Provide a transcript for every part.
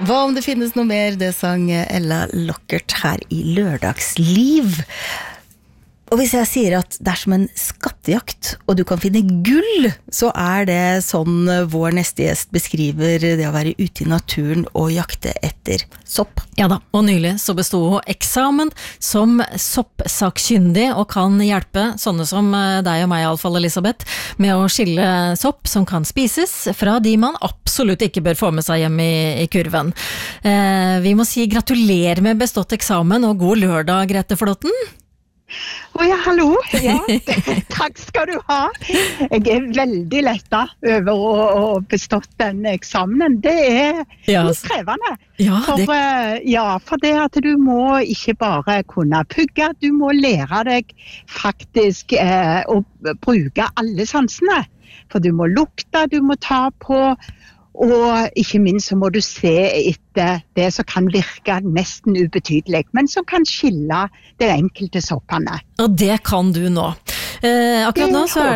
Hva om det finnes noe mer, det sang Ella Lockert her i Lørdagsliv. Og hvis jeg sier at det som en skattejakt, og du kan finne gull, så det sånn vår neste gjest beskriver det å være ute i naturen og jakte etter sopp. Ja da, og nylig så bestod hun eksamen som soppsakkyndig og kan hjelpe sånne som deg og meg, i alle fall Elisabeth, med å skille sopp som kan spises fra de man absolutt ikke bør få med seg hjem i kurven. Vi må si gratulerer med bestått eksamen og god lørdag, Grete Flåtten. Ja, hallo. Ja, takk skal du ha. Jeg veldig lettet over å bestått den eksamen. Det litt krevende. For det at du må ikke bare kunne pugge, du må lære deg faktisk å bruke alle sansene. For du må lukte, du må ta på, og ikke minst så må du se etter det som kan virke nesten ubetydelig, men som kan skille det enkelte soppene. Og det kan du nå. Akkurat nå så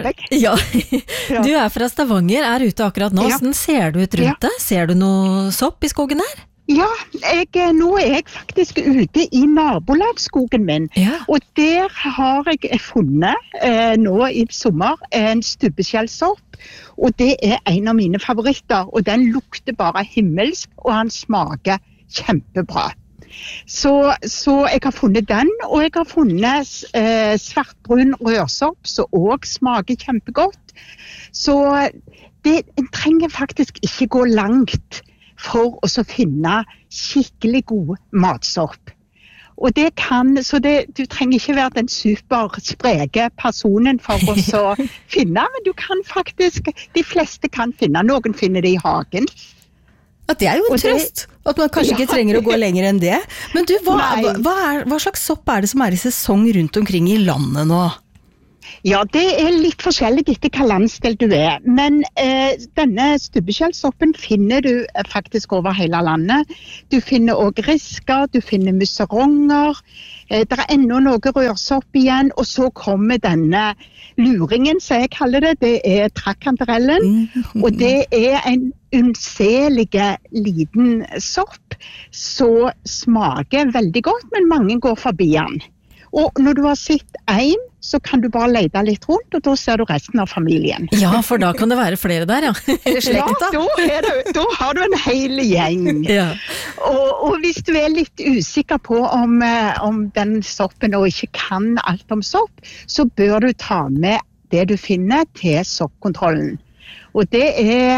du fra Stavanger, ute akkurat nå. Hvordan ser du ut rundt det? Ser du noe sopp i skogen her? Ja, nå jeg faktisk ute i nabolagsskogen min, og der har jeg funnet nå i sommer en stubbeskjellsopp, og det en av mine favoritter, og den lukter bare himmelsk, og han smaker kjempebra. Så jeg har funnet den, og jeg har funnet svartbrun rørsopp, som også smaker kjempegodt. Så en trenger faktisk ikke gå langt for å finne skikkelig god matsopp. Og du trenger ikke være den superspreke personen for å finne, men du kan faktisk, de fleste kan finne, noen finner det i hagen. At det jo en trøst, at man kanskje ikke trenger å gå lenger enn det. Men du, hva slags sopp det som i sesong rundt omkring i landet nå? Ja, det litt forskjellig etter hva landsdel du men denne stubbeskjellsoppen finner du faktisk over hele landet. Du finner også risker, du finner musseronger, det enda noe rørsopp igjen, og så kommer denne luringen, som jeg kaller det trakkanterellen, og det en unnselig liten sopp, som smaker veldig godt, men mange går forbi den. Og når du har sett en, så kan du bare lete litt rundt, og da ser du resten av familien. Ja, for da kan det være flere der, Slekta. Ja, da har du en hel gjeng. Ja. Og hvis du litt usikker på om den soppen og ikke kan alt om sopp, så bør du ta med det du finner til soppkontrollen. Og de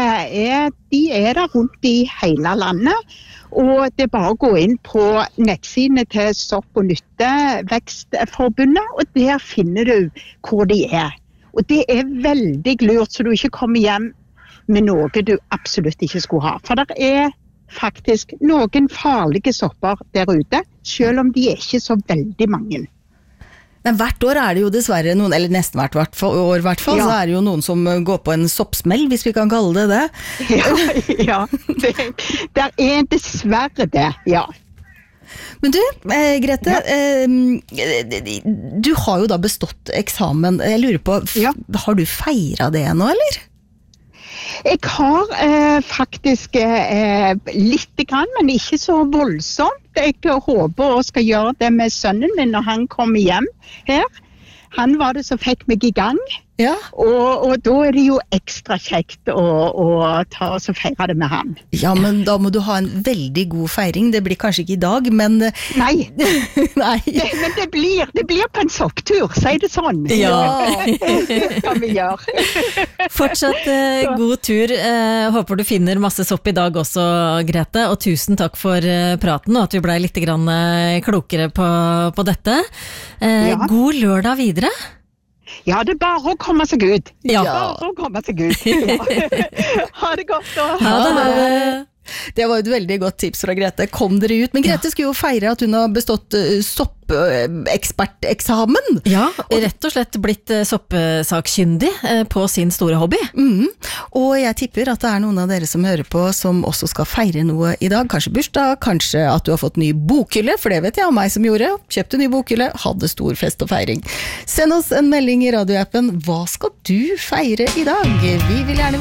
der rundt i hele landet, og det bare å gå inn på nettsidene til Sopp- og Nyttevekstforbundet, og der finner du hvor de Og det veldig lurt, så du ikke kommer hjem med noe du absolutt ikke skulle ha. For det faktisk noen farlige sopper der ute, selv om de ikke så veldig mange. Men hvert år det jo dessverre noen, eller nesten hvert år i hvert fall, så det jo noen som går på en soppsmell, hvis vi kan kalle det. Ja, det dessverre det, ja. Men du, Grete, du har jo da bestått eksamen. Jeg lurer på, har du feiret det nå, eller? Jeg har faktisk litt grann, men ikke så voldsomt. Jeg håper å skal gjøre det med sønnen min når han kommer hjem her. Han var det som fikk meg i gang. Ja. Og da det jo ekstra kjekt å ta og feire det med han. Ja, men da må du ha en veldig god feiring. Det blir kanskje ikke i dag, men... Nei. Men det blir på en sopptur, sier det sånn. Ja. Det kan vi gjøre. Fortsatt god tur. Håper du finner masse sopp i dag også, Grete. Og tusen takk for praten, og at vi ble litt grann klokere på dette. God lørdag videre. Ja, det bare å komme seg ut. Ja. Bare å komme seg ut. Ja. Ha det godt da. Ha det. Det var et veldig godt tips fra Grete. Kom dere ut. Men Grete skulle jo feire at hun har bestått soppeksperteksamen. Ja, og rett og slett blitt soppsakkyndig på sin store hobby. Og jeg tipper at det noen av dere som hører på som også skal feire noe i dag. Kanskje bursdag, kanskje at du har fått ny bokhylle, for det vet jeg om meg som gjorde. Kjøpte ny bokhylle, hadde stor fest og feiring. Send oss en melding i radioappen. Hva skal du feire i dag? Vi vil gjerne